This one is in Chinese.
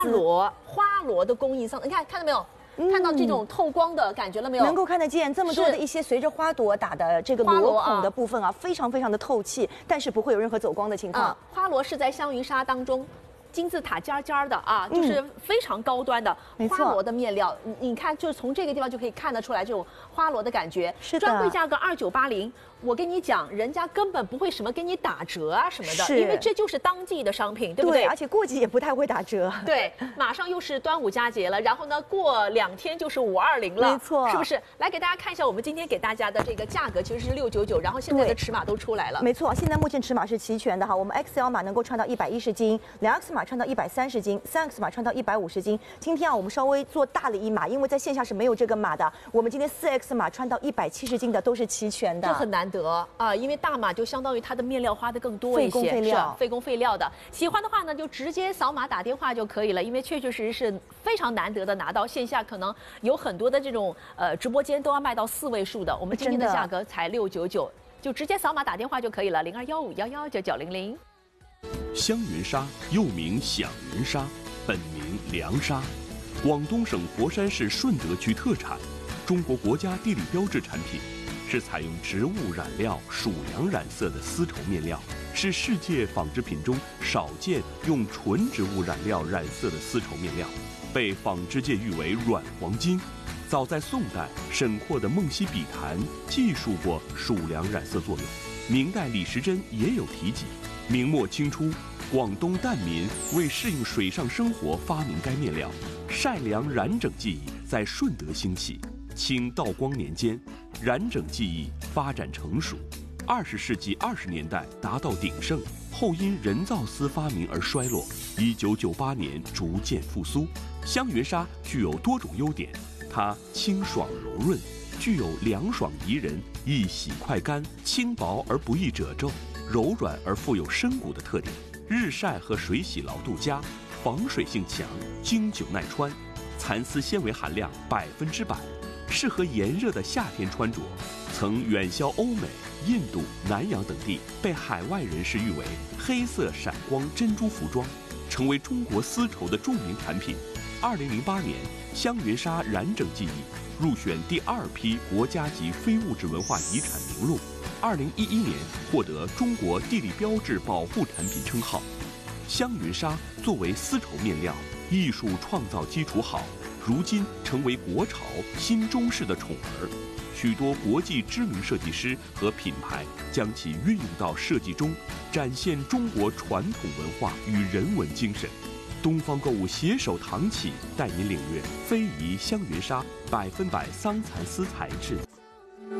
花螺的工艺上，你看到没有？看到这种透光的感觉了没有？ 能够看得见这么多的一些随着花朵打的这个螺孔的部分啊，非常非常的透气，但是不会有任何走光的情况。 花螺是在香云纱当中。 金字塔尖尖的啊，就是非常高端的花螺的面料。你看，就是从这个地方就可以看得出来这种花螺的感觉。 是的。 专柜价格2980，我跟你讲，人家根本不会什么给你打折啊什么的，因为这就是当季的商品，对不对？ 而且过季也不太会打折。 对，马上又是端午佳节了，然后呢，过2天就是520了， 没错， 是不是？来给大家看一下，我们今天给大家的这个价格其实是699，然后现在的尺码都出来了。 没错，现在目前尺码是齐全的哈，我们 XL 码能够穿到110斤，2X 码穿到130斤，3X 码穿到150斤。今天啊，我们稍微做大了一码，因为在线下是没有这个码的。我们今天4X 码穿到170斤的都是齐全的， 这很难得啊，因为大码就相当于它的面料花的更多一些，费工费料的。喜欢的话呢，就直接扫码打电话就可以了，因为确确实实是非常难得的拿到。线下可能有很多的这种直播间都要卖到4位数的，我们今天的价格才699，就直接扫码打电话就可以了，0215119900。 香云纱又名响云纱，本名凉纱，广东省佛山市顺德区特产，中国国家地理标志产品，是采用植物染料属羊染色的丝绸面料，是世界纺织品中少见用纯植物染料染色的丝绸面料，被纺织界誉为软黄金。早在宋代，沈括的《梦溪笔谈》记述过属良染色作用，明代李时珍也有提及。明末清初，广东疍民为适应水上生活发明该面料，晒凉染整技艺在顺德兴起。清道光年间，染整技艺发展成熟，20世纪20年代达到鼎盛，后因人造丝发明而衰落。1998年逐渐复苏。香云纱具有多种优点，它清爽柔润，具有凉爽宜人、易洗快干、轻薄而不易褶皱、柔软而富有深骨的特点，日晒和水洗牢度佳，防水性强，经久耐穿，蚕丝纤维含量100%，适合炎热的夏天穿着。曾远销欧美、印度、南洋等地，被海外人士誉为黑色闪光珍珠服装，成为中国丝绸的著名产品。2008年，香云纱染整技艺入选第2批国家级非物质文化遗产名录。2011年获得中国地理标志保护产品称号。香云纱作为丝绸面料，艺术创造基础好，如今成为国潮新中式的宠儿。许多国际知名设计师和品牌将其运用到设计中，展现中国传统文化与人文精神。东方购物携手唐启带您领略非遗香云纱100%桑蚕丝材质。